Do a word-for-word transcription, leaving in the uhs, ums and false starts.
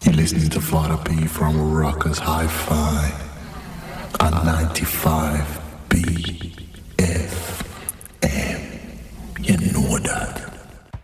You're listening to Father P from Rockers Hi-Fi on ninety-five B F M. You know that.